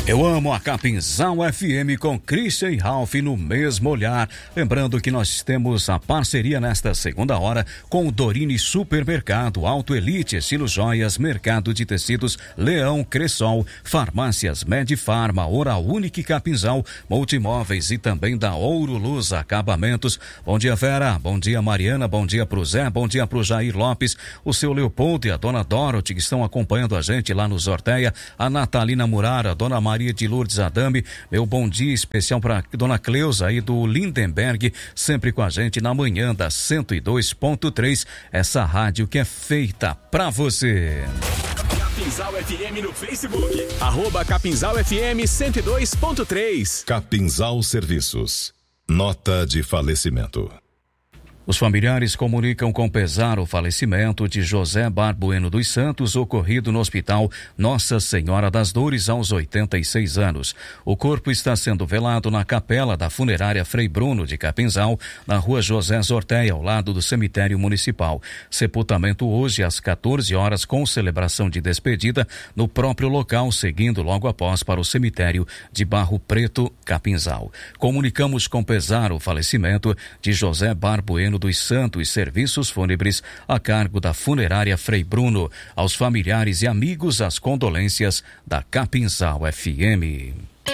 Eu amo a Capinzal FM com Christian e Ralph no mesmo olhar. Lembrando que nós temos a parceria nesta segunda hora com o Dorine Supermercado, Auto Elite, Estilo Joias, Mercado de Tecidos, Leão, Cressol, Farmácias Medifarma, Oral Unique Capinzal, Multimóveis e também da Ouro Luz Acabamentos. Bom dia, Vera. Bom dia, Mariana. Bom dia pro Zé. Bom dia pro Jair Lopes, o seu Leopoldo e a dona Dorothy que estão acompanhando a gente lá no Sorteia, a Natalina Murara, a dona Maria de Lourdes Adame, meu bom dia especial para dona Cleusa aí do Lindenberg, sempre com a gente na manhã da 102.3, essa rádio que é feita pra você. Capinzal FM no Facebook, @Capinzal FM 102.3. Capinzal Serviços, nota de falecimento. Os familiares comunicam com pesar o falecimento de José Barbueno dos Santos, ocorrido no Hospital Nossa Senhora das Dores aos 86 anos. O corpo está sendo velado na capela da funerária Frei Bruno de Capinzal, na rua José Zorteia, ao lado do cemitério municipal. Sepultamento hoje às 14 horas com celebração de despedida no próprio local, seguindo logo após para o cemitério de Barro Preto, Capinzal. Comunicamos com pesar o falecimento de José Barbueno dos Santos, serviços fúnebres a cargo da funerária Frei Bruno. Aos familiares e amigos, as condolências da Capinzal FM.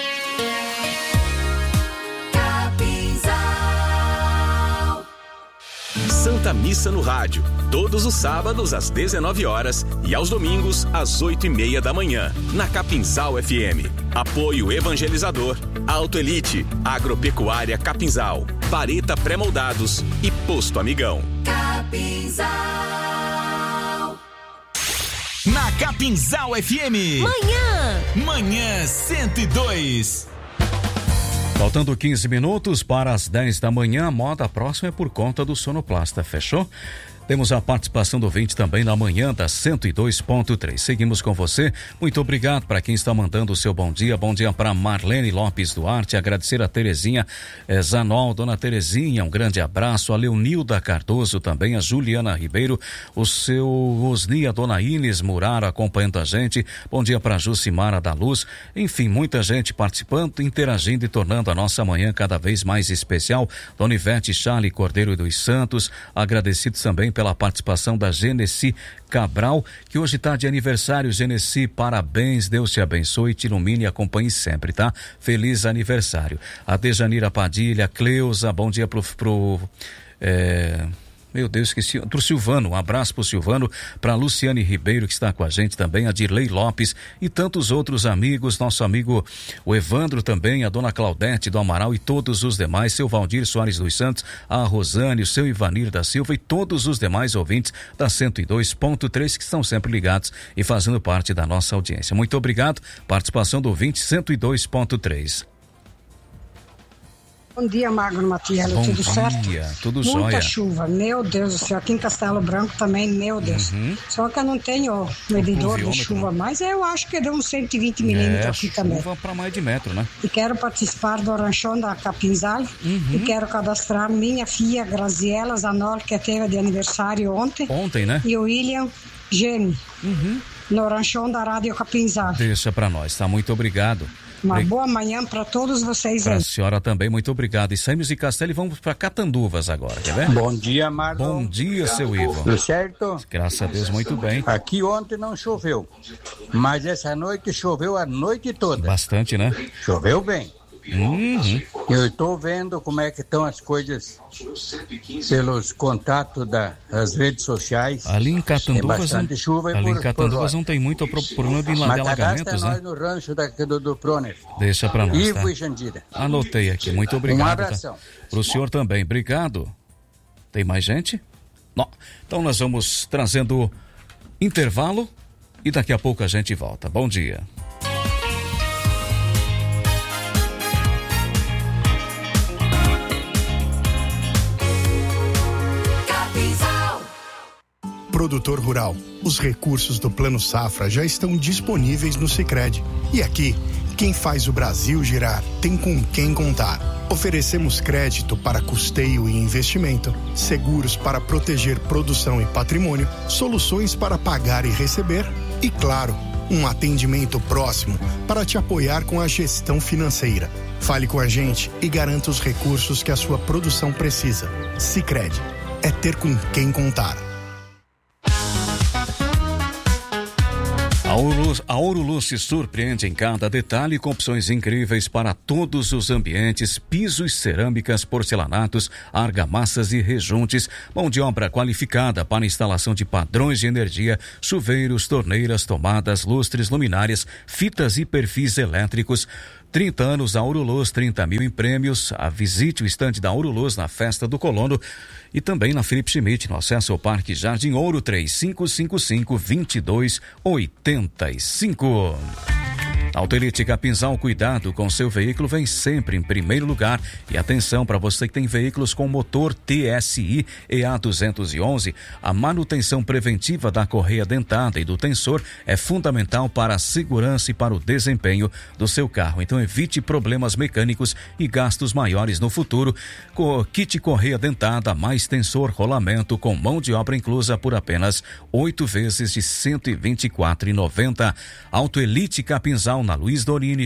Santa Missa no Rádio, todos os sábados às 19 horas e aos domingos às 8:30 da manhã, na Capinzal FM. Apoio evangelizador, Auto Elite, Agropecuária Capinzal, Vareta Pré-Moldados e Posto Amigão. Capinzal. Na Capinzal FM. Manhã 102. Faltando 15 minutos para as 10 da manhã, a moda próxima é por conta do Sonoplasta, fechou? Temos a participação do ouvinte também na manhã da 102.3. Seguimos com você. Muito obrigado para quem está mandando o seu bom dia. Bom dia para Marlene Lopes Duarte. Agradecer a Terezinha Zanol, dona Terezinha, um grande abraço. A Leonilda Cardoso também, a Juliana Ribeiro, o seu Osni, a dona Inês Muraro acompanhando a gente. Bom dia para Jucimara da Luz. Enfim, muita gente participando, interagindo e tornando a nossa manhã cada vez mais especial. Dona Ivete Charle Cordeiro dos Santos, agradecidos também pela participação da Genesi Cabral, que hoje está de aniversário. Genesi, parabéns, Deus te abençoe, te ilumine e acompanhe sempre, tá? Feliz aniversário. A Dejanira Padilha, Cleusa, bom dia meu Deus, esqueci, pro Silvano, um abraço pro Silvano, pra Luciane Ribeiro, que está com a gente também, a Dirley Lopes e tantos outros amigos, nosso amigo o Evandro também, a dona Claudete do Amaral e todos os demais, seu Valdir Soares dos Santos, a Rosane, o seu Ivanir da Silva e todos os demais ouvintes da 102.3 que estão sempre ligados e fazendo parte da nossa audiência. Muito obrigado, participação do ouvinte 102.3. Bom dia, Magno Matiello, tudo certo? Bom dia, tudo jóia. Muita chuva, meu Deus do céu, aqui em Castelo Branco também, meu Deus. Só que eu não tenho medidor de chuva, mas eu acho que deu uns 120 milímetros aqui também. Chuva para mais de metro, né? E quero participar do ranchão da Capinzal e quero cadastrar minha filha Graziela Zanol, que teve de aniversário ontem. Ontem, né? E o William Gene, no ranchão da Rádio Capinzal. Deixa para nós, tá? Muito obrigado. Uma boa manhã para todos vocês aí. Para a senhora também, muito obrigado. E saímos de Castelo e vamos para Catanduvas agora, quer ver? Bom dia, Marlon. Bom dia, seu Ivo. Tudo certo? Graças a Deus, muito bem. Aqui ontem não choveu, mas essa noite choveu a noite toda. Bastante, né? Choveu bem. Eu estou vendo como é que estão as coisas pelos contatos das redes sociais. Ali em Catanduvas, bastante chuva ali em Catanduvas não tem muito problema de alagamentos, né? Nós no rancho do Proner. Deixa para nós, Ivo tá? e Jandira. Anotei aqui, muito obrigado. Um abração. Tá? Pro senhor também, obrigado. Tem mais gente? Não. Então nós vamos trazendo intervalo e daqui a pouco a gente volta. Bom dia. Produtor rural, os recursos do Plano Safra já estão disponíveis no Sicredi. E aqui, quem faz o Brasil girar tem com quem contar. Oferecemos crédito para custeio e investimento, seguros para proteger produção e patrimônio, soluções para pagar e receber e, claro, um atendimento próximo para te apoiar com a gestão financeira. Fale com a gente e garanta os recursos que a sua produção precisa. Sicredi, é ter com quem contar. A Ouroluz se surpreende em cada detalhe com opções incríveis para todos os ambientes, pisos, cerâmicas, porcelanatos, argamassas e rejuntes, mão de obra qualificada para instalação de padrões de energia, chuveiros, torneiras, tomadas, lustres, luminárias, fitas e perfis elétricos. 30 anos da Ouroluz, 30 mil em prêmios. Visite o estande da Ouroluz na Festa do Colono e também na Felipe Schmidt, no acesso ao Parque Jardim Ouro, 3555-2285. Autoelite Capinzal, cuidado com seu veículo vem sempre em primeiro lugar. E atenção para você que tem veículos com motor TSI EA211, a manutenção preventiva da correia dentada e do tensor é fundamental para a segurança e para o desempenho do seu carro. Então evite problemas mecânicos e gastos maiores no futuro. Kit correia dentada mais tensor rolamento com mão de obra inclusa por apenas 8 vezes de R$ 124,90. Autoelite Capinzal na Luiz Dorini,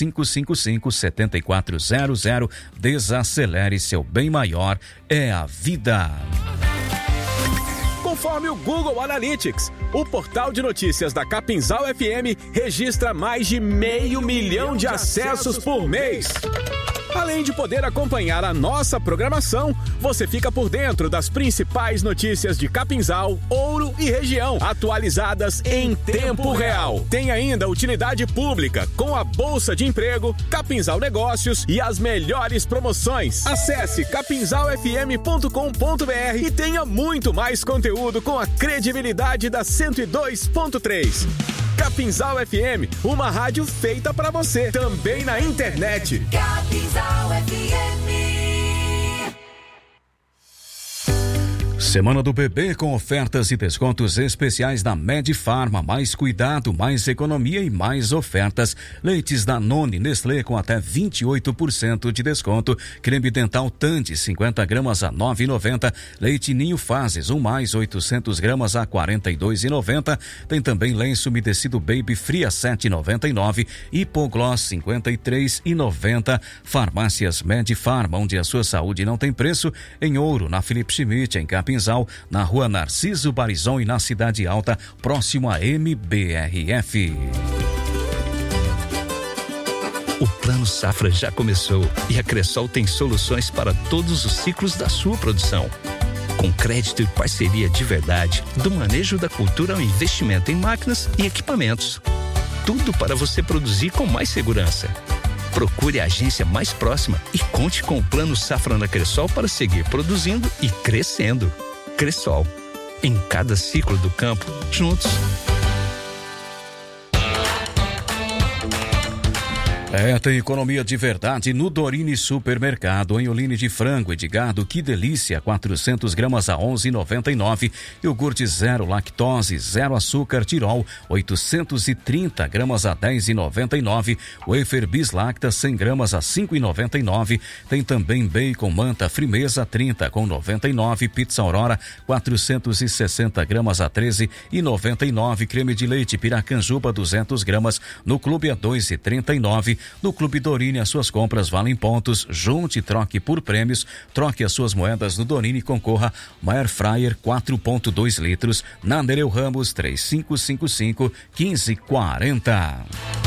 3555-7400. Desacelere, seu bem maior é a vida. Conforme o Google Analytics, o portal de notícias da Capinzal FM registra mais de 500 mil de acessos por mês. Além de poder acompanhar a nossa programação, você fica por dentro das principais notícias de Capinzal, Ouro e região, atualizadas em tempo real. Tem ainda utilidade pública, com a Bolsa de Emprego, Capinzal Negócios e as melhores promoções. Acesse capinzalfm.com.br e tenha muito mais conteúdo com a credibilidade da 102.3. Capinzal FM, uma rádio feita pra você, também na internet. Capinzal FM. Semana do Bebê com ofertas e descontos especiais da Medifarma. Mais cuidado, mais economia e mais ofertas. Leites Danone, Nestlé com até 28% de desconto. Creme dental Tandy, 50 gramas a R$ 9,90. Leite Ninho Fases, 1 mais 800 gramas a R$ 42,90. Tem também lenço umedecido Baby Fria, R$ 7,99. Hipogloss, R$ 53,90. Farmácias Medifarma, onde a sua saúde não tem preço. Em Ouro, na Felipe Schmidt, em Capinzal, na Rua Narciso Barizon e na Cidade Alta, próximo a MBRF. O Plano Safra já começou e a Cressol tem soluções para todos os ciclos da sua produção. Com crédito e parceria de verdade, do manejo da cultura ao investimento em máquinas e equipamentos. Tudo para você produzir com mais segurança. Procure a agência mais próxima e conte com o Plano Safra na Cressol para seguir produzindo e crescendo. Cressol, em cada ciclo do campo, juntos. Tem economia de verdade no Dorini Supermercado. Enholine de frango e de gado, que delícia, 400 gramas a 11,99. Iogurte zero lactose, zero açúcar Tirol, 830 gramas a 10,99. Wafer Bislacta, 100 gramas a 5,99. Tem também bacon manta frimeza 30 com 99. Pizza Aurora, 460 gramas a 13,99. Creme de leite Piracanjuba, 200 gramas no Clube a 2,39. No Clube Dorini, as suas compras valem pontos. Junte e troque por prêmios. Troque as suas moedas no Dorini e concorra uma Air Fryer 4,2 litros na Nereu Ramos, 3555-1540.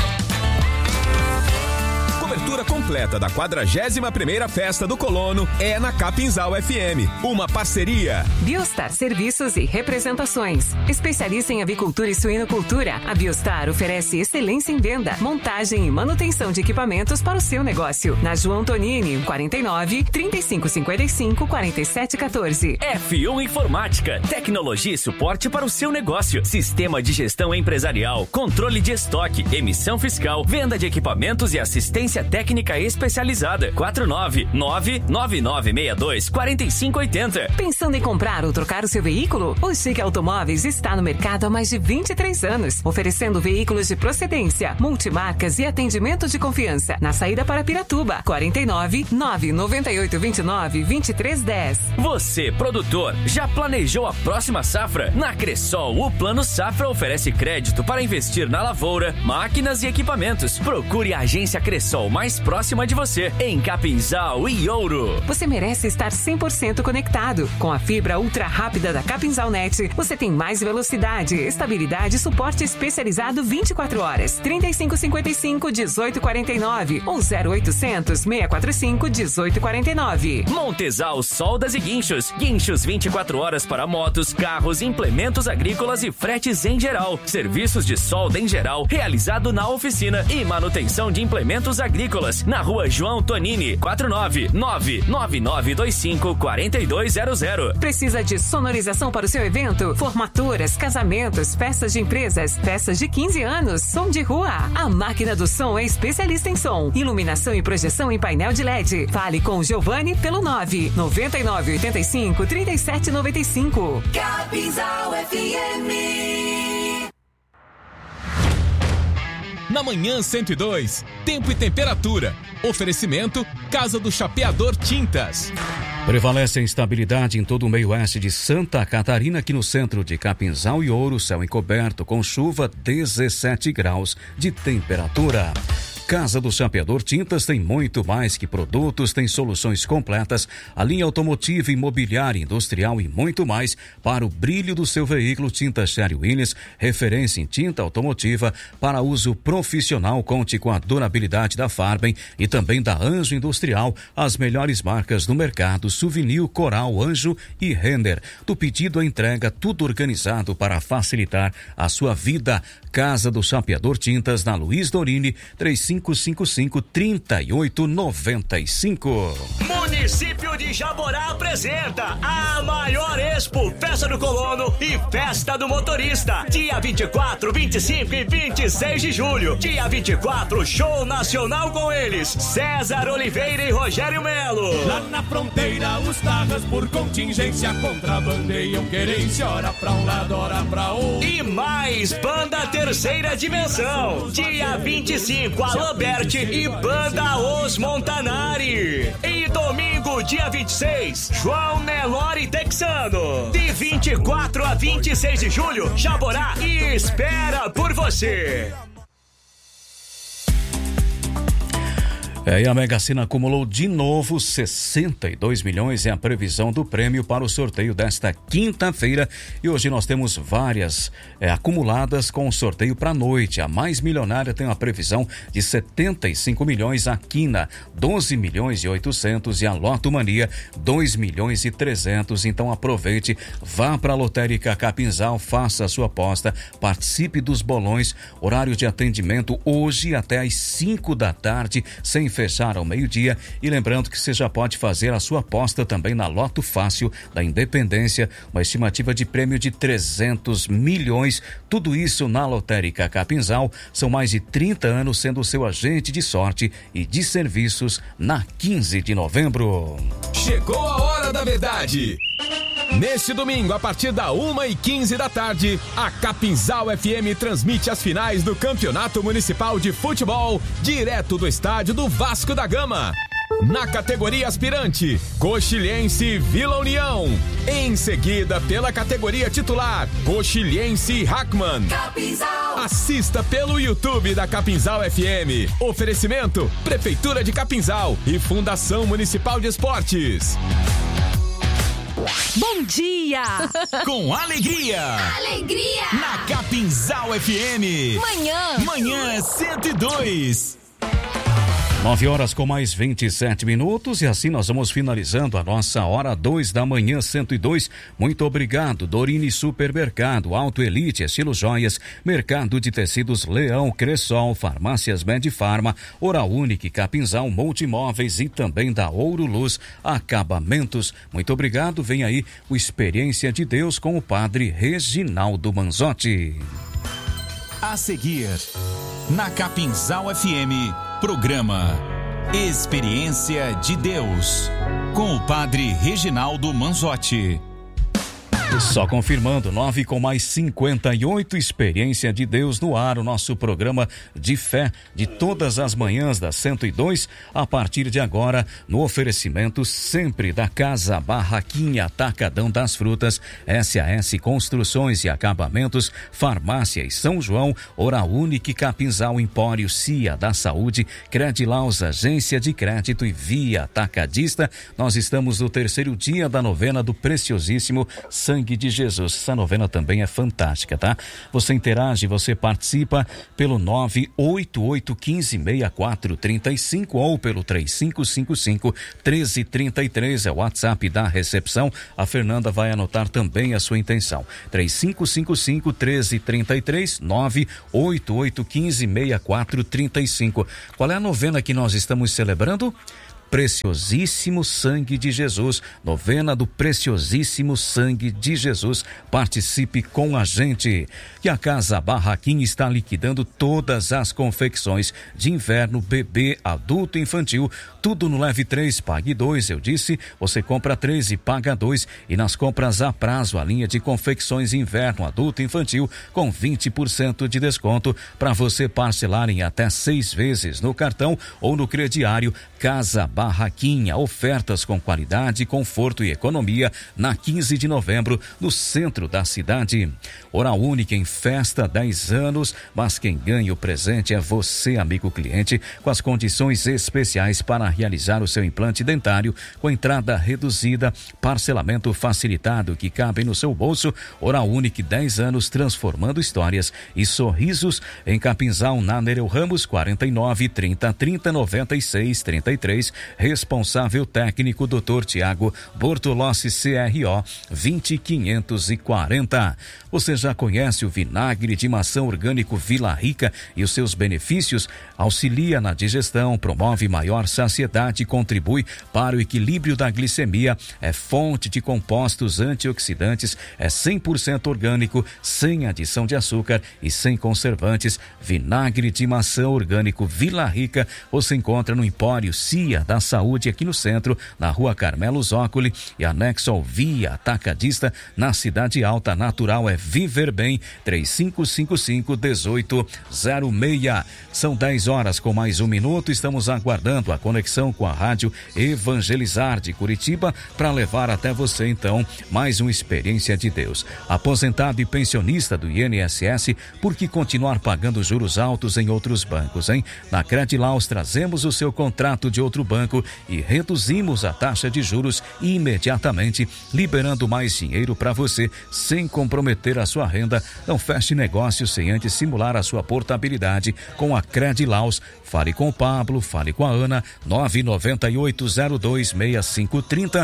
Cobertura completa da 41ª Festa do Colono é na Capinzal FM. Uma parceria. Biostar Serviços e Representações. Especialista em avicultura e suinocultura. A Biostar oferece excelência em venda, montagem e manutenção de equipamentos para o seu negócio. Na João Tonini, 49 3555 4714. F1 Informática. Tecnologia e suporte para o seu negócio. Sistema de gestão empresarial, controle de estoque, emissão fiscal, venda de equipamentos e assistência assistência técnica especializada. 499-9962-4580. Pensando em comprar ou trocar o seu veículo? O Chique Automóveis está no mercado há mais de 23 anos, oferecendo veículos de procedência, multimarcas e atendimento de confiança. Na saída para Piratuba, 49-99829-2310. Você, produtor, já planejou a próxima safra? Na Cressol, o Plano Safra oferece crédito para investir na lavoura, máquinas e equipamentos. Procure a agência Cressol mais próxima de você, em Capinzal e Ouro. Você merece estar 100% conectado. Com a fibra ultra rápida da Capinzal Net, você tem mais velocidade, estabilidade e suporte especializado 24 horas. 3555-1849 ou 0800-645-1849. Montesal Soldas e Guinchos. Guinchos 24 horas para motos, carros, implementos agrícolas e fretes em geral. Serviços de solda em geral, realizado na oficina e manutenção de implementos agrícolas. Na rua João Tonini, 499-9925-4200. Precisa de sonorização para o seu evento? Formaturas, casamentos, festas de empresas, festas de 15 anos, som de rua. A Máquina do Som é especialista em som, iluminação e projeção em painel de LED. Fale com o Giovanni pelo 99985-3795. Capinzal FM. Na Manhã 102, tempo e temperatura. Oferecimento Casa do Chapeador Tintas. Prevalece a instabilidade em todo o meio oeste de Santa Catarina, aqui no centro de Capinzal e Ouro, céu encoberto com chuva, 17 graus de temperatura. Casa do Chapeador Tintas tem muito mais que produtos, tem soluções completas, a linha automotiva, imobiliária, industrial e muito mais para o brilho do seu veículo. Tinta Sherry Williams, referência em tinta automotiva para uso profissional. Conte com a durabilidade da Farben e também da Anjo Industrial, as melhores marcas do mercado: Souvenir, Coral, Anjo e Renner. Do pedido à entrega, tudo organizado para facilitar a sua vida. Casa do Chapeador Tintas, na Luiz Dorini, 3555-3895. Município de Jaborá apresenta a maior Expo, Festa do Colono e Festa do Motorista. Dia 24, 25 e 26 de julho. Dia 24, show nacional com eles: César Oliveira e Rogério Melo. Lá na fronteira, os tarras por contingência contrabandeiam querência, ora pra um lado, ora pra outro. E mais banda Terceira Dimensão. Dia 25, Alô Bert e banda Os Montanari. E domingo, dia 26, João Nelore Texano. De 24 a 26 de julho, Jaborá e espera por você. E a Mega Sena acumulou de novo 62 milhões, é a previsão do prêmio para o sorteio desta quinta-feira. E hoje nós temos várias acumuladas com o sorteio para a noite. A mais milionária tem uma previsão de 75 milhões, a Quina 12 milhões e 800 e a Loto Mania 2 milhões e 300. Então aproveite, vá para a Lotérica Capinzal, faça a sua aposta, participe dos bolões. Horário de atendimento hoje até às 5 da tarde, sem fechar ao meio-dia. E lembrando que você já pode fazer a sua aposta também na Loto Fácil da Independência, uma estimativa de prêmio de 300 milhões. Tudo isso na Lotérica Capinzal. São mais de 30 anos sendo seu agente de sorte e de serviços na 15 de novembro. Chegou a hora da verdade. Neste domingo, a partir da 1h15 da tarde, a Capinzal FM transmite as finais do Campeonato Municipal de Futebol, direto do estádio do Vasco da Gama. Na categoria aspirante, Coxilhense e Vila União. Em seguida, pela categoria titular, Coxilhense e Hackman. Capinzal. Assista pelo YouTube da Capinzal FM. Oferecimento: Prefeitura de Capinzal e Fundação Municipal de Esportes. Bom dia! Com alegria! Alegria! Na Capinzal FM. Manhã 102. 9 horas com mais 27 minutos e assim nós vamos finalizando a nossa hora 2 da manhã 102. Muito obrigado, Dorini Supermercado, Auto Elite, Estilo Joias, Mercado de Tecidos Leão, Cressol, Farmácias Medifarma, Oral Unique, Capinzal, Multimóveis e também da Ouro Luz Acabamentos. Muito obrigado, vem aí o Experiência de Deus com o Padre Reginaldo Manzotti. A seguir, Na Capinzal FM, programa Experiência de Deus, com o Padre Reginaldo Manzotti. Só confirmando, 9:58, Experiência de Deus no ar, o nosso programa de fé de todas as manhãs da 102, a partir de agora, no oferecimento sempre da Casa Barraquinha, Atacadão das Frutas, SAS Construções e Acabamentos, Farmácia e São João, Oral Unique, Capinzal, Empório, CIA da Saúde, Credilaus, Agência de Crédito e Via Atacadista. Nós estamos no terceiro dia da novena do preciosíssimo Sangue de Jesus. Essa novena também é fantástica, tá? Você interage, você participa pelo 988156435 ou pelo 3555-1333, é o WhatsApp da recepção. A Fernanda vai anotar também a sua intenção. 3555-1333, 988156435. Qual é a novena que nós estamos celebrando? Preciosíssimo Sangue de Jesus, novena do Preciosíssimo Sangue de Jesus. Participe com a gente. E a Casa Barraquinha está liquidando todas as confecções de inverno, bebê, adulto e infantil, tudo no Leve 3, Pague 2. Eu disse, você compra 3 e paga 2, e nas compras a prazo, a linha de confecções inverno, adulto e infantil com 20% de desconto para você parcelar em até 6 vezes no cartão ou no crediário. Casa Barraquinha, ofertas com qualidade, conforto e economia na 15 de novembro, no centro da cidade. Oral Unique em festa, 10 anos, mas quem ganha o presente é você, amigo cliente, com as condições especiais para realizar o seu implante dentário, com entrada reduzida, parcelamento facilitado que cabe no seu bolso. Oral Unique, 10 anos, transformando histórias e sorrisos. Em Capinzal, na Nereu Ramos, 49 30 30 96 33. Responsável técnico Dr. Tiago Bortolossi, CRO 20540. Você já conhece o vinagre de maçã orgânico Vila Rica e os seus benefícios? Auxilia na digestão, promove maior saciedade, contribui para o equilíbrio da glicemia, é fonte de compostos antioxidantes, é 100% orgânico, sem adição de açúcar e sem conservantes. Vinagre de maçã orgânico Vila Rica você encontra no Empório CIA da Saúde, aqui no centro, na Rua Carmelo Zócoli, e anexo ao Via Atacadista, na Cidade Alta. Natural é Viver Bem, 3555-1806. São 10 horas com mais 1 minuto. Estamos aguardando a conexão com a Rádio Evangelizar de Curitiba para levar até você, então, mais uma experiência de Deus. Aposentado e pensionista do INSS, por que continuar pagando juros altos em outros bancos, hein? Na Credilaus trazemos o seu contrato de outro banco e reduzimos a taxa de juros imediatamente, liberando mais dinheiro para você sem comprometer a sua renda. Não feche negócio sem antes simular a sua portabilidade com a Credilaus. Fale com o Pablo, fale com a Ana, 998026530,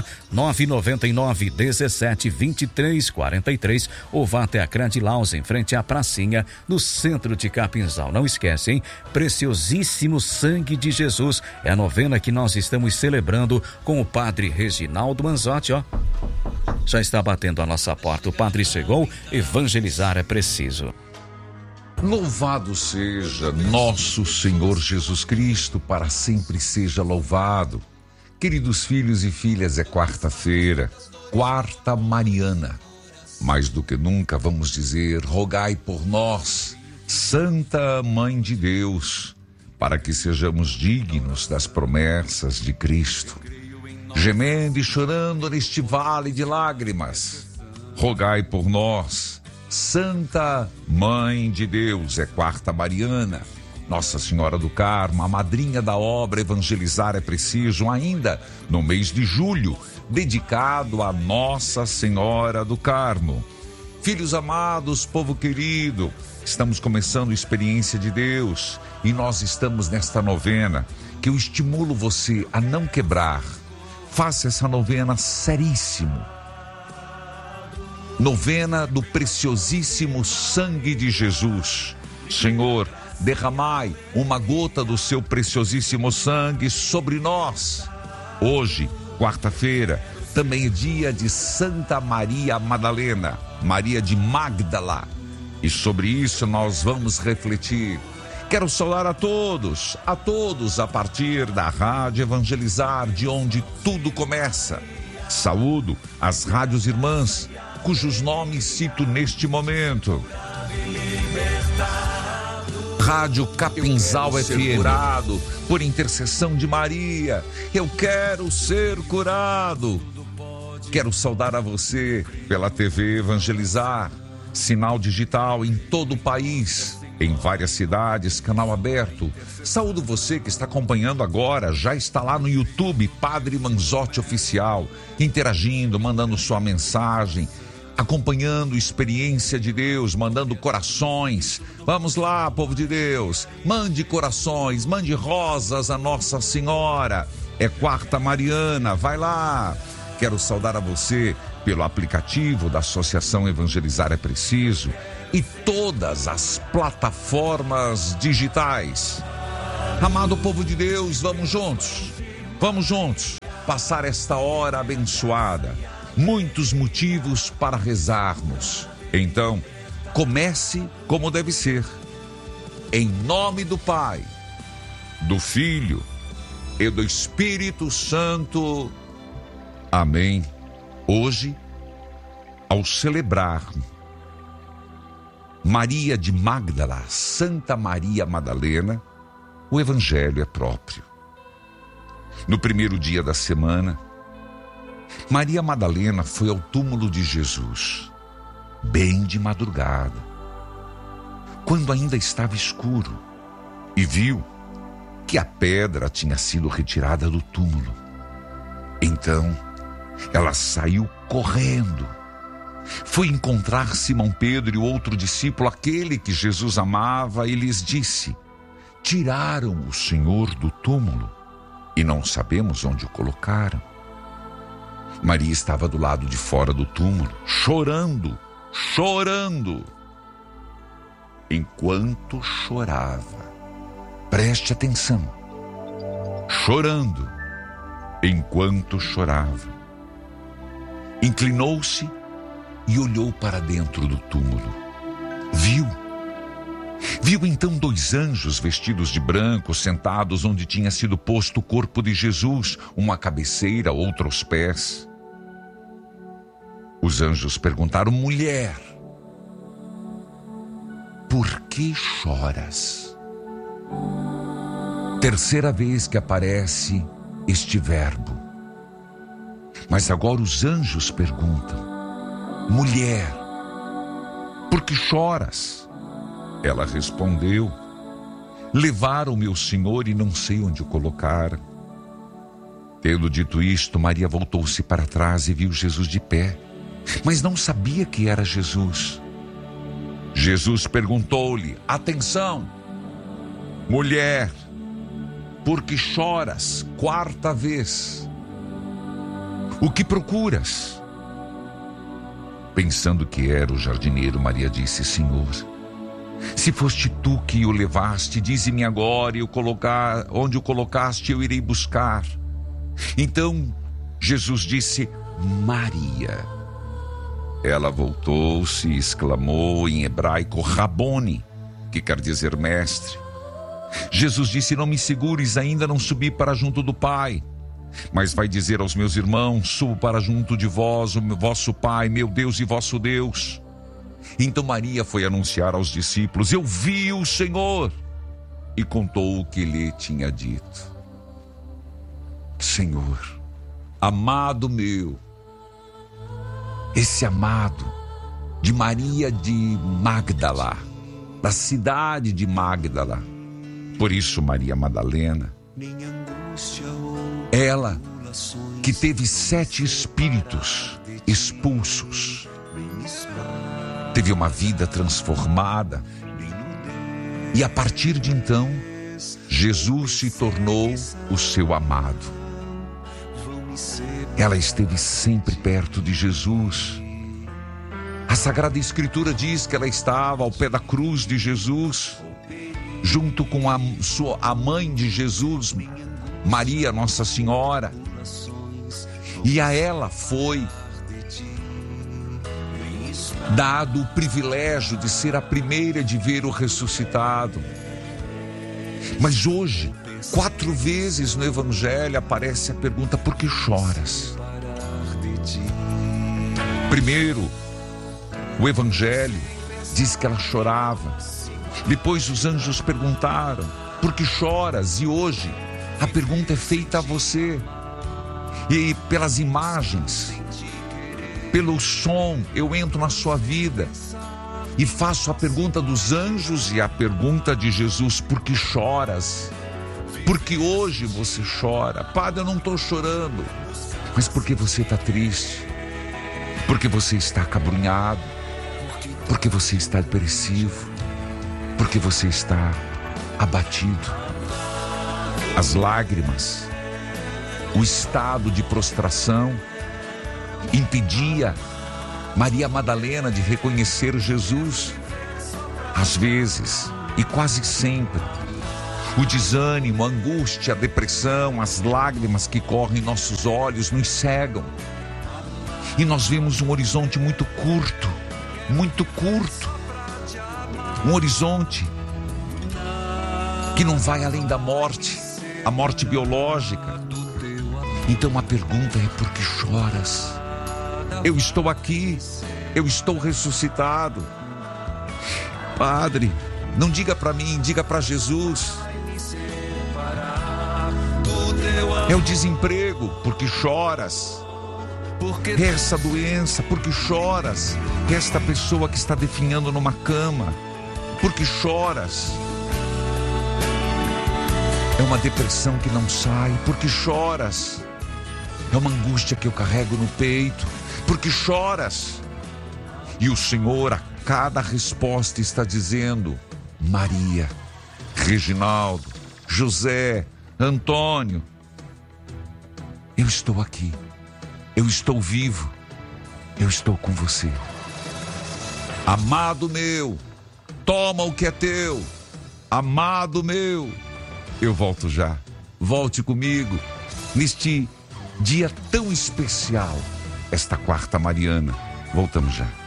999172343, ou vá até a Credilaus em frente à pracinha, no centro de Capinzal. Não esquece, hein? Preciosíssimo Sangue de Jesus é a novena que nós estamos celebrando com o Padre Reginaldo Manzotti, ó. Já está batendo a nossa porta. O padre chegou. Evangelizar é preciso. Louvado seja nosso Senhor Jesus Cristo, para sempre seja louvado. Queridos filhos e filhas, é quarta-feira, quarta mariana. Mais do que nunca vamos dizer: rogai por nós, Santa Mãe de Deus, para que sejamos dignos das promessas de Cristo. Gemendo e chorando neste vale de lágrimas, rogai por nós, Santa Mãe de Deus. É quarta mariana. Nossa Senhora do Carmo, a madrinha da obra Evangelizar é Preciso, ainda no mês de julho, dedicado a Nossa Senhora do Carmo. Filhos amados, povo querido, estamos começando a experiência de Deus e nós estamos nesta novena que eu estimulo você a não quebrar. Faça essa novena seríssimo. Novena do Preciosíssimo Sangue de Jesus. Senhor, derramai uma gota do seu preciosíssimo sangue sobre nós. Hoje, quarta-feira, também é dia de Santa Maria Madalena, Maria de Magdala. E sobre isso nós vamos refletir. Quero saudar a todos a partir da Rádio Evangelizar, de onde tudo começa. Saúdo as rádios irmãs, cujos nomes cito neste momento. Rádio Capinzal FM, curado por intercessão de Maria. Eu quero ser curado. Quero saudar a você pela TV Evangelizar, sinal digital em todo o país, em várias cidades, canal aberto. Saúdo você que está acompanhando agora, já está lá no YouTube, Padre Manzotti Oficial, interagindo, mandando sua mensagem, acompanhando Experiência de Deus, mandando corações. Vamos lá, povo de Deus, mande corações, mande rosas a Nossa Senhora. É quarta mariana, vai lá. Quero saudar a você pelo aplicativo da Associação Evangelizar é Preciso e todas as plataformas digitais. Amado povo de Deus, vamos juntos passar esta hora abençoada. Muitos motivos para rezarmos. Então, comece como deve ser. Em nome do Pai, do Filho e do Espírito Santo. Amém. Hoje, ao celebrar Maria de Magdala, Santa Maria Madalena, o Evangelho é próprio. No primeiro dia da semana, Maria Madalena foi ao túmulo de Jesus, bem de madrugada, quando ainda estava escuro, e viu que a pedra tinha sido retirada do túmulo. Então, ela saiu correndo, foi encontrar Simão Pedro e outro discípulo, aquele que Jesus amava, e lhes disse: tiraram o Senhor do túmulo e não sabemos onde o colocaram. Maria estava do lado de fora do túmulo, chorando. Enquanto chorava, preste atenção, chorando, enquanto chorava, inclinou-se e olhou para dentro do túmulo. Viu então 2 anjos vestidos de branco, sentados onde tinha sido posto o corpo de Jesus, uma à cabeceira, outra aos pés. Os anjos perguntaram: mulher, por que choras? Terceira vez que aparece este verbo. Mas agora os anjos perguntam: mulher, por que choras? Ela respondeu: levaram meu Senhor e não sei onde o colocaram. Tendo dito isto, Maria voltou-se para trás e viu Jesus de pé, mas não sabia que era Jesus. Jesus perguntou-lhe: atenção, mulher, por que choras? 4ª vez. O que procuras? Pensando que era o jardineiro, Maria disse: Senhor, se foste tu que o levaste, dize-me agora onde o colocaste, eu irei buscar. Então Jesus disse: Maria. Ela voltou-se e exclamou em hebraico: Rabone, que quer dizer mestre. Jesus disse: não me segures, ainda não subi para junto do Pai, mas vai dizer aos meus irmãos: subo para junto de vós, o vosso Pai, meu Deus e vosso Deus. Então Maria foi anunciar aos discípulos: eu vi o Senhor, e contou o que lhe tinha dito. Senhor, amado meu, esse amado de Maria de Magdala, da cidade de Magdala. Por isso Maria Madalena, ela que teve 7 espíritos expulsos, teve uma vida transformada, e a partir de então Jesus se tornou o seu amado. Ela esteve sempre perto de Jesus. A Sagrada Escritura diz que ela estava ao pé da cruz de Jesus, junto com a mãe de Jesus, Maria, Nossa Senhora. E a ela foi dado o privilégio de ser a primeira de ver o ressuscitado. Mas hoje, 4 vezes no Evangelho aparece a pergunta: por que choras? Primeiro, o Evangelho diz que ela chorava. Depois os anjos perguntaram: por que choras? E hoje a pergunta é feita a você. E pelas imagens, pelo som, eu entro na sua vida e faço a pergunta dos anjos e a pergunta de Jesus: por que choras? Porque hoje você chora. Padre, eu não estou chorando. Mas porque você está triste? Porque você está acabrunhado? Porque você está depressivo? Porque você está abatido? As lágrimas, o estado de prostração impedia Maria Madalena de reconhecer Jesus. Às vezes, e quase sempre, o desânimo, a angústia, a depressão, as lágrimas que correm em nossos olhos nos cegam. E nós vemos um horizonte muito curto. Um horizonte que não vai além da morte, a morte biológica. Então a pergunta é: por que choras? Eu estou aqui, eu estou ressuscitado. Padre, não diga para mim, diga para Jesus. É o desemprego, porque choras. É essa doença, porque choras. É esta pessoa que está definhando numa cama, porque choras. É uma depressão que não sai, porque choras. É uma angústia que eu carrego no peito, porque choras. E o Senhor a cada resposta está dizendo: Maria, Reginaldo, José, Antônio, eu estou aqui, eu estou vivo, eu estou com você. Amado meu, toma o que é teu. Amado meu, eu volto já. Volte comigo neste dia tão especial, esta quarta mariana. Voltamos já.